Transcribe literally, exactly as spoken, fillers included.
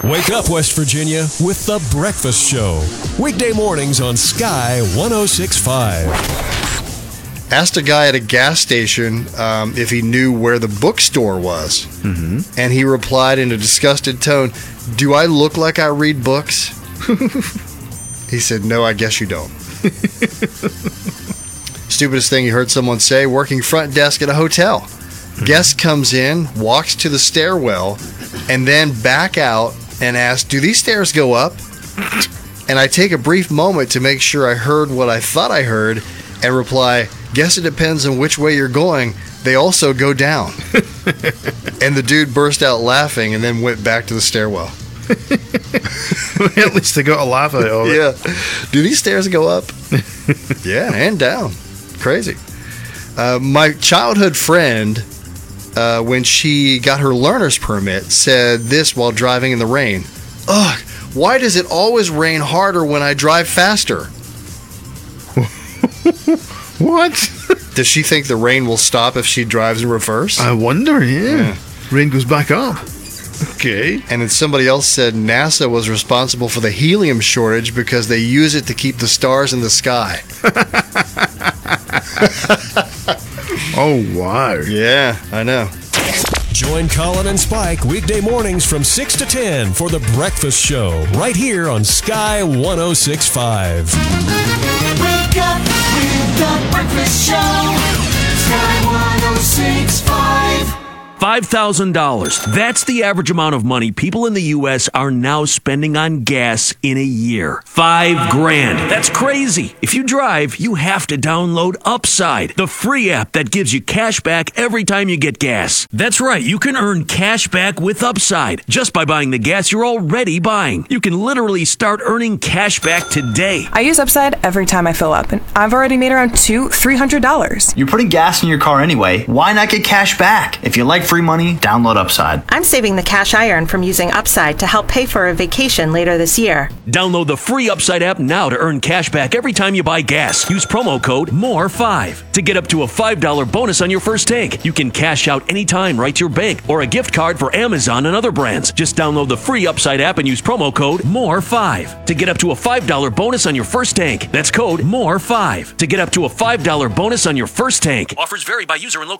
Wake up, West Virginia, with The Breakfast Show. Weekday mornings on Sky one oh six point five. Asked a guy at a gas station um, if he knew where the bookstore was. Mm-hmm. And he replied in a disgusted tone, "Do I look like I read books?" He said, "No, I guess you don't." Stupidest thing you heard someone say, working front desk at a hotel. Mm-hmm. Guest comes in, walks to the stairwell, and then back out and asks, "Do these stairs go up?" And I take a brief moment to make sure I heard what I thought I heard and reply, "Guess it depends on which way you're going. They also go down." And the dude burst out laughing and then went back to the stairwell. At least they got a laugh out of it. Yeah. Do these stairs go up? Yeah, and down. Crazy. Uh, my childhood friend, uh, when she got her learner's permit, said this while driving in the rain. "Ugh, why does it always rain harder when I drive faster?" What? Does she think the rain will stop if she drives in reverse? I wonder, yeah. Yeah. Rain goes back up. Okay. And then somebody else said NASA was responsible for the helium shortage because they use it to keep the stars in the sky. Oh, wow. Yeah, I know. Join Colin and Spike weekday mornings from six to ten for The Breakfast Show, right here on Sky one oh six point five. Wake up with The Breakfast Show. Sky one oh six point five. five thousand dollars. That's the average amount of money people in the U S are now spending on gas in a year. Five grand. That's crazy. If you drive, you have to download Upside, the free app that gives you cash back every time you get gas. That's right. You can earn cash back with Upside just by buying the gas you're already buying. You can literally start earning cash back today. I use Upside every time I fill up, and I've already made around two, three hundred dollars. You're putting gas in your car anyway. Why not get cash back? If you like free money, download Upside. I'm saving the cash I earn from using Upside to help pay for a vacation later this year. Download the free Upside app now to earn cash back every time you buy gas. Use promo code M O R E five to get up to a five dollars bonus on your first tank. You can cash out anytime right to your bank or a gift card for Amazon and other brands. Just download the free Upside app and use promo code M O R E five to get up to a five dollars bonus on your first tank. That's code M O R E five to get up to a five dollars bonus on your first tank. Offers vary by user and location.